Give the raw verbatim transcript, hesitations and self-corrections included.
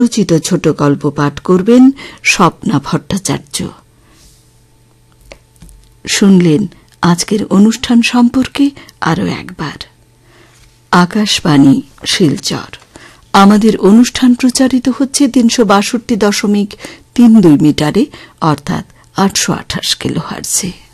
রচিত ছোট গল্প পাঠ করবেন স্বপ্না ভট্টাচার্য। শুনলেন আজকের অনুষ্ঠান সম্পর্কে আরও একবার। আকাশবাণী শিলচর। আমাদের অনুষ্ঠান প্রচারিত হচ্ছে তিনশো বাষট্টি দশমিক তিন দুই মিটারে, অর্থাৎ আটশো আঠাশ কিলোহার্টজে।